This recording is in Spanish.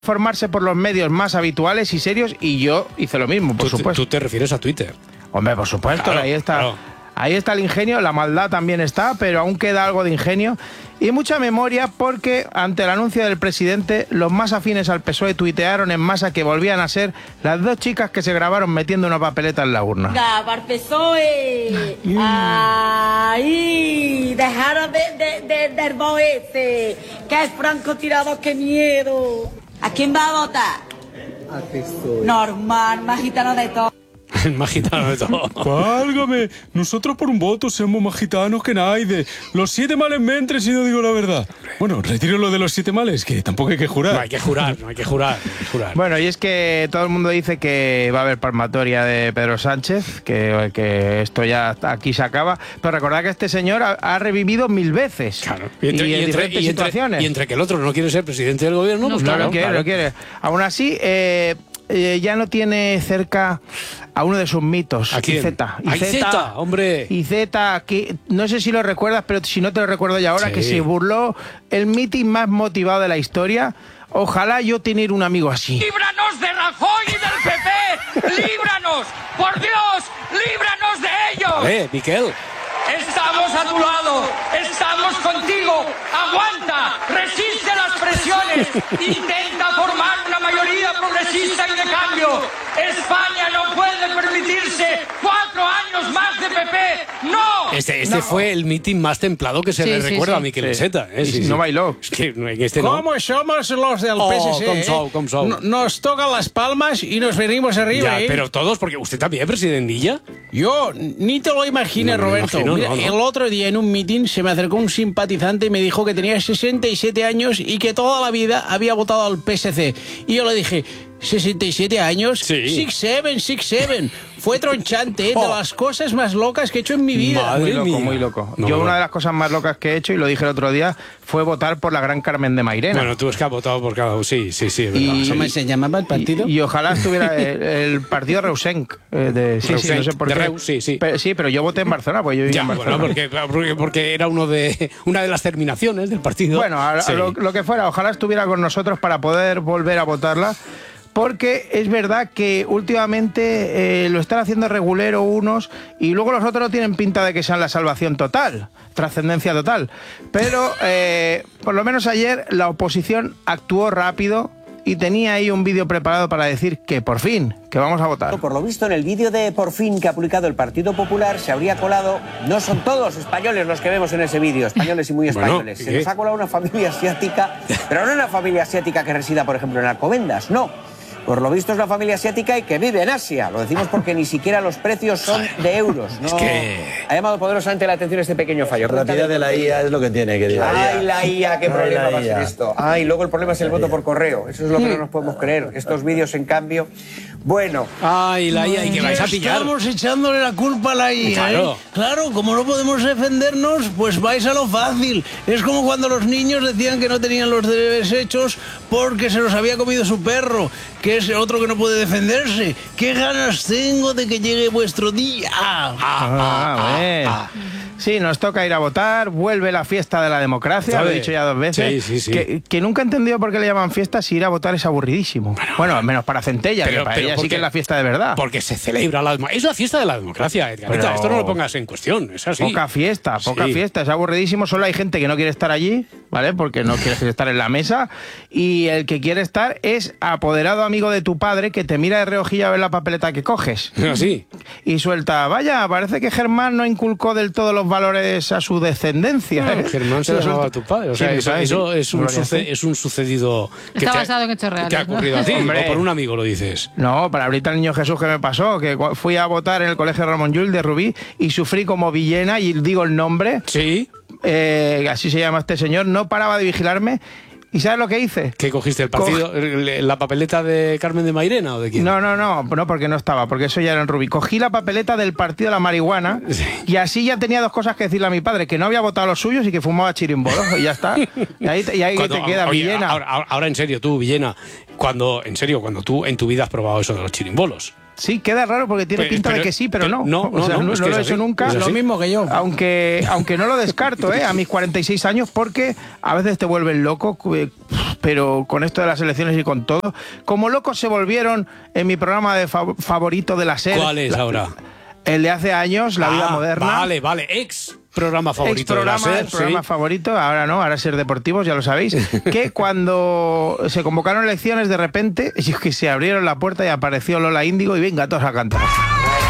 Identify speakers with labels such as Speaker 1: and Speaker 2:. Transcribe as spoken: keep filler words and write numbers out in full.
Speaker 1: Formarse por los medios más habituales y serios, y yo hice lo mismo, por
Speaker 2: ¿Tú,
Speaker 1: supuesto.
Speaker 2: Tú te refieres a Twitter.
Speaker 1: Hombre, por supuesto,
Speaker 2: Claro,
Speaker 1: ahí está.
Speaker 2: claro.
Speaker 1: Ahí está el ingenio, la maldad también está, pero aún queda algo de ingenio y mucha memoria, porque ante el anuncio del presidente, los más afines al P S O E tuitearon en masa que volvían a ser las dos chicas que se grabaron metiendo una papeleta en la urna.
Speaker 3: Venga, para el P S O E. ¡Ay! Dejaros de, de, de, del boete, que es francotirador, qué miedo. ¿A quién va a votar?
Speaker 4: Al P S O E.
Speaker 3: Normal, más gitano de todo.
Speaker 2: El más gitano de todo.
Speaker 5: Válgame, nosotros por un voto somos más gitanos que nadie. Los siete males me entres si no digo la verdad. Bueno, retiro lo de los siete males, que tampoco hay que jurar.
Speaker 2: No hay que jurar, no hay que jurar, no hay que jurar.
Speaker 1: Bueno, y es que todo el mundo dice que va a haber palmatoria de Pedro Sánchez, que, que esto ya aquí se acaba, pero recordad que este señor ha, ha revivido mil veces.
Speaker 2: Claro.
Speaker 1: Y,
Speaker 2: Y entre,
Speaker 1: en
Speaker 2: y entre-
Speaker 1: diferentes
Speaker 2: y entre-
Speaker 1: situaciones.
Speaker 2: y entre que el otro no quiere ser presidente del gobierno, pues
Speaker 1: No
Speaker 2: claro,
Speaker 1: lo quiere,
Speaker 2: claro.
Speaker 1: lo quiere. Aún así, eh, eh, ya no tiene cerca a uno de sus mitos.
Speaker 2: ¿A quién?
Speaker 1: Izeta.
Speaker 2: ¡A Izeta, hombre!
Speaker 1: Izeta, que no sé si lo recuerdas, pero si no te lo recuerdo ya ahora,
Speaker 2: Sí.
Speaker 1: que se burló el mitin más motivado de la historia. Ojalá yo tener un amigo así.
Speaker 6: ¡Líbranos de Rajoy y del P P! ¡Líbranos! ¡Por Dios! ¡Líbranos de ellos!
Speaker 2: Eh, Miquel.
Speaker 6: Estamos a tu lado, estamos contigo. Aguanta, resiste las presiones, intenta formar una mayoría progresista y de cambio. España no puede permitirse cuatro años más de P P. ¡No!
Speaker 2: Este, este
Speaker 1: No.
Speaker 2: fue el mitin más templado que se
Speaker 7: Sí,
Speaker 2: le
Speaker 7: sí,
Speaker 2: recuerda
Speaker 7: sí.
Speaker 2: a Miquel
Speaker 1: Sí.
Speaker 2: Iceta. Eh,
Speaker 1: Y
Speaker 2: sí,
Speaker 1: si
Speaker 2: sí.
Speaker 1: no bailó.
Speaker 2: Es que no, en este no.
Speaker 8: ¿Cómo somos los del
Speaker 2: Oh,
Speaker 8: P S C?
Speaker 2: com
Speaker 8: eh?
Speaker 2: sou, com sou.
Speaker 8: No- Nos tocan las palmas y nos venimos arriba,
Speaker 2: Ya,
Speaker 8: ¿eh?
Speaker 2: pero todos, porque usted también, presidentilla.
Speaker 8: Yo ni te lo imaginas,
Speaker 2: No me lo
Speaker 8: Roberto.
Speaker 2: imagino,
Speaker 8: Mira,
Speaker 2: no, no.
Speaker 8: El otro día en un mitin se me acercó un simpatizante y me dijo que tenía sesenta y siete años y que toda la vida había votado al P S C. Y yo le dije, ¿sesenta y siete años?
Speaker 2: Sí.
Speaker 8: Six seven, six seven. Fue tronchante, ¿eh?
Speaker 2: Oh.
Speaker 8: De las cosas más locas que he hecho en mi vida.
Speaker 2: Madre
Speaker 1: Muy loco,
Speaker 2: mía.
Speaker 1: muy loco.
Speaker 2: No,
Speaker 1: Yo
Speaker 2: no.
Speaker 1: una de las cosas más locas que he hecho, y lo dije el otro día, fue votar por la gran Carmen de Mairena.
Speaker 2: Bueno, tú es que has votado por cada uno. Sí, sí, sí, es verdad.
Speaker 1: Y-
Speaker 8: ¿Cómo se llamaba el partido?
Speaker 1: Y, y ojalá estuviera el, el partido Reusenc. eh, de, sí, sí,
Speaker 2: Reusenc,
Speaker 1: no sé por
Speaker 2: de
Speaker 1: qué.
Speaker 2: Reus, sí, sí.
Speaker 1: Pero, sí, pero yo voté en Barcelona, pues yo viví
Speaker 2: Ya,
Speaker 1: en
Speaker 2: bueno,
Speaker 1: Barcelona.
Speaker 2: porque, porque, porque era uno de, una de las terminaciones del partido.
Speaker 1: Bueno, a- a
Speaker 2: Sí.
Speaker 1: lo, lo que fuera, ojalá estuviera con nosotros para poder volver a votarla, porque es verdad que últimamente eh, lo están haciendo regulero unos y luego los otros no tienen pinta de que sean la salvación total, trascendencia total. Pero eh, por lo menos ayer la oposición actuó rápido y tenía ahí un vídeo preparado para decir que por fin, que vamos a votar.
Speaker 9: Por lo visto, en el vídeo de Por fin que ha publicado el Partido Popular se habría colado, no son todos españoles los que vemos en ese vídeo, españoles y muy
Speaker 2: Bueno,
Speaker 9: españoles.
Speaker 2: ¿y
Speaker 9: Se
Speaker 2: qué?
Speaker 9: nos ha colado una familia asiática, pero no una familia asiática que resida, por ejemplo, en Alcobendas, no. Por lo visto es una familia asiática y que vive en Asia. Lo decimos porque ni siquiera los precios son de euros. No.
Speaker 2: Es que-
Speaker 9: Ha llamado poderosamente la atención este pequeño fallo.
Speaker 4: La rapidez de la I A es lo que tiene, que diga.
Speaker 9: Ay, la I A, qué
Speaker 4: Ay,
Speaker 9: problema
Speaker 4: la
Speaker 9: va a ser
Speaker 4: I A.
Speaker 9: esto. Ay, luego el problema es el voto por correo. Eso es lo que no nos podemos creer. Estos vídeos, en cambio, bueno.
Speaker 2: Ay, la I A, y que vais a pillar.
Speaker 8: Estamos echándole la culpa a la I A,
Speaker 2: Claro.
Speaker 8: ¿eh? Claro, como no podemos defendernos, pues vais a lo fácil. Es como cuando los niños decían que no tenían los deberes hechos porque se los había comido su perro, que es el otro que no puede defenderse. ¡Qué ganas tengo de que llegue vuestro día!
Speaker 1: Ah, a ver. Sí, nos toca ir a votar, vuelve la fiesta de la democracia,
Speaker 2: ¿Sabe?
Speaker 1: lo he dicho ya dos veces.
Speaker 2: Sí, sí, sí.
Speaker 1: Que, que nunca he entendido por qué le llaman fiesta si ir a votar es aburridísimo. Bueno, menos para Centella,
Speaker 2: pero-
Speaker 1: que para
Speaker 2: pero
Speaker 1: ella sí
Speaker 2: porque-
Speaker 1: que es la fiesta de verdad.
Speaker 2: Porque se celebra la democracia. Es la fiesta de la democracia, Edgarita.
Speaker 1: Pero-
Speaker 2: Esto no lo pongas en cuestión, es así.
Speaker 1: Poca fiesta, poca
Speaker 2: Sí.
Speaker 1: fiesta, es aburridísimo. Solo hay gente que no quiere estar allí, ¿vale? Porque no quiere estar en la mesa. Y el que quiere estar es apoderado amigo de tu padre que te mira de reojillo a ver la papeleta que coges.
Speaker 2: Así.
Speaker 1: Y suelta, vaya, parece que Germán no inculcó del todo los valores a su descendencia. ¿eh?
Speaker 2: Germán se
Speaker 1: Lo
Speaker 2: llamaba
Speaker 1: suelta.
Speaker 2: a tu padre. O sea,
Speaker 1: Sí, mi
Speaker 2: eso,
Speaker 1: padre,
Speaker 2: eso
Speaker 1: sí.
Speaker 2: es, un
Speaker 1: Gloria a
Speaker 2: suce-
Speaker 1: Dios.
Speaker 2: es un sucedido que
Speaker 7: Está
Speaker 2: te ha-
Speaker 7: basado en hechos reales,
Speaker 2: que ha
Speaker 7: ¿no?
Speaker 2: ocurrido a ti.
Speaker 1: Hombre.
Speaker 2: O por un amigo lo dices.
Speaker 1: No, para ahorita el niño Jesús que me pasó, que cua- fui a votar en el colegio Ramón Llull de Rubí y sufrí como villena, y digo el nombre,
Speaker 2: Sí.
Speaker 1: eh, así se llama este señor, no paraba de vigilarme. ¿Y sabes lo que hice?
Speaker 2: ¿Qué cogiste? ¿El partido? el- ¿La papeleta de Carmen de Mairena o de quién?
Speaker 1: No, no, no, no, porque no estaba, porque eso ya era en Rubí. Cogí la papeleta del partido de la marihuana
Speaker 2: Sí.
Speaker 1: y así ya tenía dos cosas que decirle a mi padre, que no había votado los suyos y que fumaba chirimbolos, y ya está. Y ahí, te- y ahí
Speaker 2: Cuando-
Speaker 1: te queda,
Speaker 2: oye,
Speaker 1: Villena.
Speaker 2: Ahora, ahora- ahora en serio, tú, Villena, cuando, en serio, cuando tú en tu vida has probado eso de los chirimbolos.
Speaker 1: Sí, queda raro porque tiene
Speaker 2: Pero-
Speaker 1: pinta
Speaker 2: pero-
Speaker 1: de que sí, pero,
Speaker 2: pero
Speaker 1: no.
Speaker 2: no,
Speaker 1: O sea,
Speaker 2: no,
Speaker 1: no,
Speaker 2: es
Speaker 1: no
Speaker 2: que
Speaker 1: lo he
Speaker 2: es
Speaker 1: hecho
Speaker 2: así,
Speaker 1: nunca.
Speaker 2: es
Speaker 8: Lo
Speaker 2: así.
Speaker 8: mismo que yo.
Speaker 1: Aunque, aunque no lo descarto, ¿eh? A mis cuarenta y seis años, porque a veces te vuelven loco, eh, pero con esto de las elecciones y con todo. Como locos se volvieron en mi programa de fav- favorito de la serie.
Speaker 2: ¿Cuál es ahora?
Speaker 1: El de hace años, La Vida
Speaker 2: Ah,
Speaker 1: Moderna.
Speaker 2: Vale, vale. Ex programa favorito
Speaker 1: Ex programa,
Speaker 2: de la
Speaker 1: el
Speaker 2: SER,
Speaker 1: programa
Speaker 2: sí.
Speaker 1: favorito, ahora no, ahora Ser Deportivos, ya lo sabéis, que cuando se convocaron elecciones de repente, es que se abrieron la puerta y apareció Lola Índigo y venga, todos a cantar.